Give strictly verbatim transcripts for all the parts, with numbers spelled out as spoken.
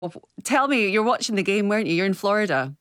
Well, tell me, you're watching the game, weren't you? You're in Florida.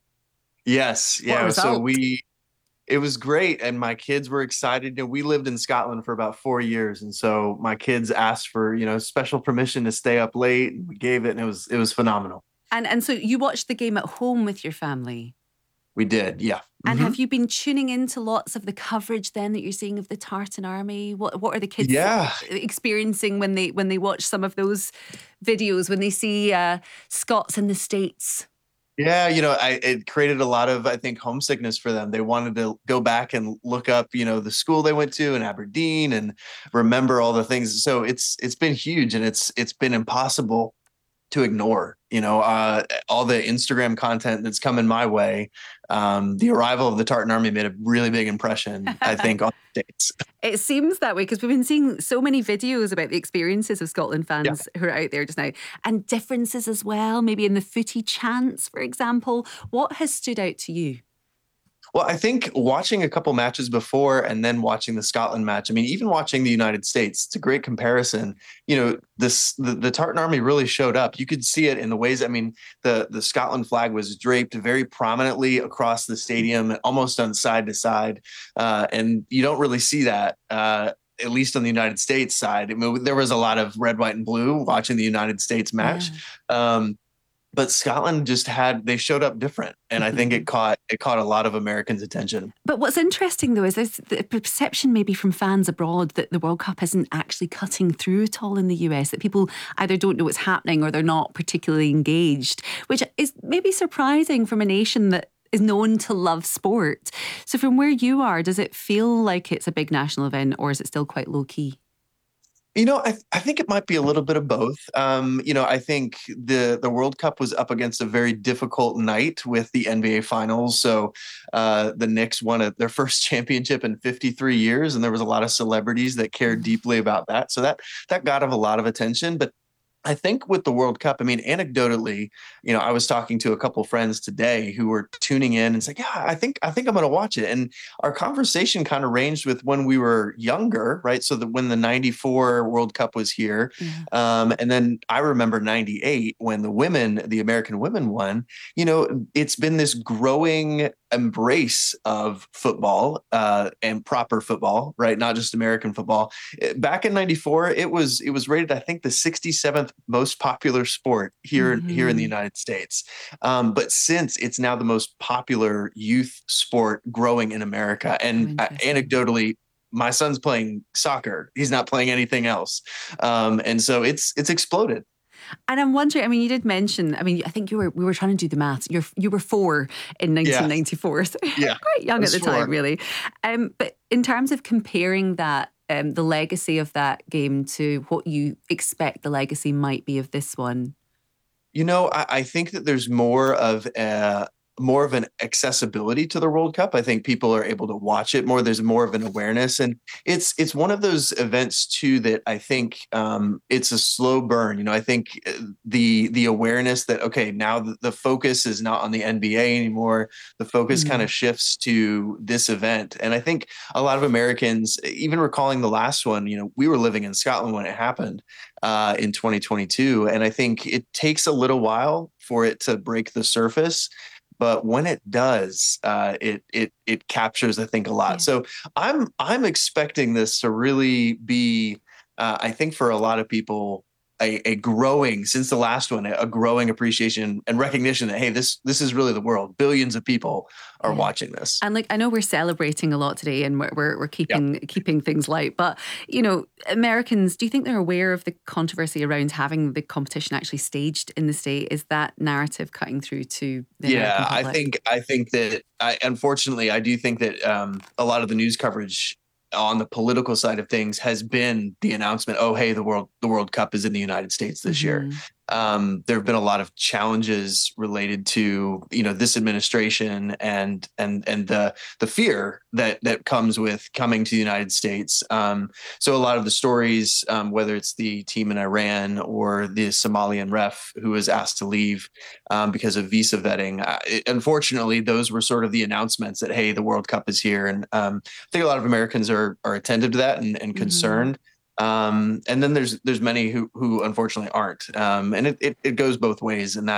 Yes, What a yeah, so result. we it was great and my kids were excited. You know, we lived in Scotland for about four years and so my kids asked for, you know, special permission to stay up late and we gave it and it was it was phenomenal. And and so you watched the game at home with your family. We did, yeah. And have Mhm. you been tuning into lots of the coverage then that you're seeing of the Tartan Army? What what are the kids Yeah. experiencing when they when they watch some of those videos, when they see uh, Scots in the States? Yeah, you know, I it created a lot of, I think, homesickness for them. They wanted to go back and look up, you know, the school they went to in Aberdeen and remember all the things. So it's it's been huge and it's it's been impossible to ignore, you know, uh, all the Instagram content that's coming my way. Um, the arrival of the Tartan Army made a really big impression, I think, on the States. It seems that way because we've been seeing so many videos about the experiences of Scotland Yeah. fans who are out there just now and differences as well, maybe in the footy chants, for example. What has stood out to you? Well, I think watching a couple matches before and then watching the Scotland match, I mean, even watching the United States, it's a great comparison. You know, this the, the Tartan Army really showed up. You could see it in the ways, I mean, the the Scotland flag was draped very prominently across the stadium, almost on side to side. Uh, and you don't really see that. Uh, at least on the United States side. I mean, there was a lot of red, white, and blue watching the United States match. Yeah. Um, but Scotland just had they showed up different, and I think Mm-hmm. it caught it caught a lot of Americans' attention. But what's interesting though is there's the perception maybe from fans abroad that the World Cup isn't actually cutting through at all in the U S, that people either don't know what's happening or they're not particularly engaged, which is maybe surprising from a nation that is known to love sport. So from where you are, does it feel like it's a big national event or is it still quite low key? You know, I I think it might be a little bit of both. Um, you know, I think the the World Cup was up against a very difficult night with the N B A Finals. So uh, the Knicks won a, their first championship in fifty-three years, and there was a lot of celebrities that cared deeply about that. So that that got a lot of attention. But I think with the World Cup, I mean, anecdotally, you know, I was talking to a couple friends today who were tuning in and saying, "Yeah, I think I think I'm going to watch it." And our conversation kind of ranged with when we were younger, right? So that when the ninety-four World Cup was here, Yeah. um, and then I remember ninety-eight when the women, the American women won. You know, it's been this growing embrace of football uh, and proper football, right? Not just American football. Back in ninety-four, it was it was rated, I think, the sixty-seventh most popular sport here here in the Mm-hmm. United States. Um, but since it's now the most popular youth sport growing in America, How and uh, interesting. anecdotally, my son's playing soccer. He's not playing anything else, um, and so it's it's exploded. And I'm wondering, I mean, you did mention, I mean, I think you were, we were trying to do the maths. You're, you were four in Yeah, nineteen ninety-four, so yeah, quite young at that's the time, sure. really. Um, but in terms of comparing that, um, the legacy of that game to what you expect the legacy might be of this one. You know, I, I think that there's more of a more of an accessibility to the World Cup. I think people are able to watch it more. There's more of an awareness, and it's it's one of those events too that I think um, it's a slow burn. You know, I think uh, the the awareness that okay, now the, the focus is not on the N B A anymore. The focus kind Mm, of shifts to this event, and I think a lot of Americans, even recalling the last one, you know, we were living in Scotland when it happened uh, in twenty twenty-two. And I think it takes a little while for it to break the surface. But when it does, uh, it it it captures, I think, a lot. yeah. So I'm I'm expecting this to really be, uh, I think, for a lot of people, a, a growing since the last one, a growing appreciation and recognition that hey, this this is really the world. Billions of people are Yeah. watching this. And like I know we're celebrating a lot today and we're, we're we're Yeah. keeping keeping things light, but you know, Americans, do you think they're aware of the controversy around having the competition actually staged in the state? Is that narrative cutting through to the American Yeah, I public? think I think that I unfortunately I do think that um, a lot of the news coverage on the political side of things has been the announcement, oh hey, the world the World Cup is in the United States this year. Hmm. Um, there have been a lot of challenges related to you know this administration and and and the the fear that that comes with coming to the United States. Um, so a lot of the stories, um, whether it's the team in Iran or the Somalian ref who was asked to leave um, because of visa vetting. Uh, it, unfortunately, those were sort of the announcements that hey, the World Cup is here, and um, I think a lot of Americans are are attentive to that and, and Hmm. concerned. Um, and then there's there's many who who unfortunately aren't, um, and it, it it goes both ways, and that